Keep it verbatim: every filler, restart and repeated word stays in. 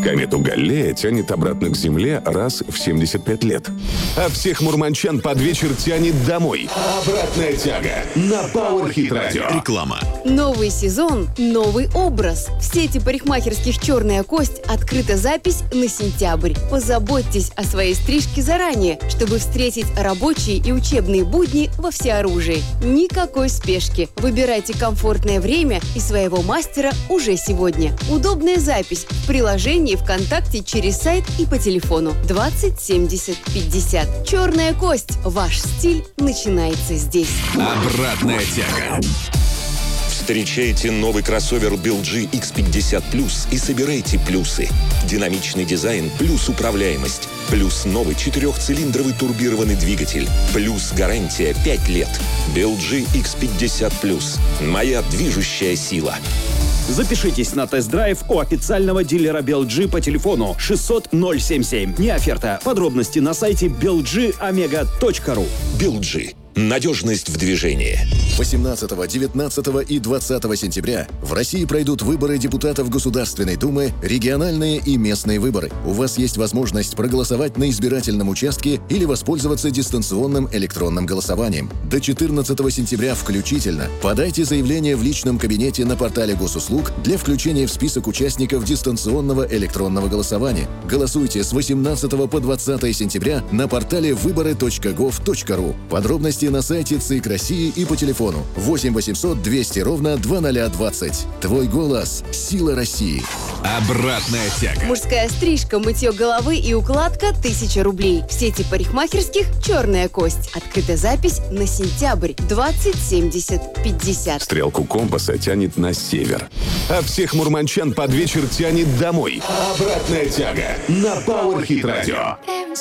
Комету Галлея тянет обратно к Земле раз в семьдесят пять лет. А всех мурманчан под вечер тянет домой. Обратная тяга на Power-Hit Radio. Реклама. Новый сезон, новый образ. В сети парикмахерских «Черная кость» открыта запись на сентябрь. Позаботьтесь о своей стрижке заранее, чтобы встретить рабочие и учебные будни во всеоружии. Никакой спешки. Выбирайте комфортное время и своего мастера уже сегодня. Удобная запись в приложении ВКонтакте через сайт и по телефону двадцать семьдесят пятьдесят. «Черная кость». Ваш стиль начинается здесь. Обратная тяга. Встречайте новый кроссовер би эл джи икс пятьдесят плюс и собирайте плюсы. Динамичный дизайн плюс управляемость. Плюс новый четырехцилиндровый турбированный двигатель. Плюс гарантия пять лет. би эл джи икс пятьдесят плюс. Моя движущая сила. Запишитесь на тест-драйв у официального дилера би эл джи по телефону шестьсот ноль семь семь. Не оферта. Подробности на сайте би эл джи омега точка ру. би эл джи. Надежность в движении. восемнадцатого, девятнадцатого и двадцатого сентября в России пройдут выборы депутатов Государственной Думы, региональные и местные выборы. У вас есть возможность проголосовать на избирательном участке или воспользоваться дистанционным электронным голосованием. До четырнадцатого сентября включительно подайте заявление в личном кабинете на портале госуслуг для включения в список участников дистанционного электронного голосования. Голосуйте с восемнадцатого по двадцатое сентября на портале выборы точка гов точка ру. Подробности на сайте ЦИК России и по телефону восемь восемьсот двести ровно двадцать двадцать. Твой голос – сила России. Обратная тяга. Мужская стрижка, мытье головы и укладка – тысяча рублей. В сети парикмахерских «Черная кость». Открыта запись на сентябрь двадцать семьдесят пятьдесят. Стрелку компаса тянет на север. А всех мурманчан под вечер тянет домой. Обратная тяга на Power-Hit Radio.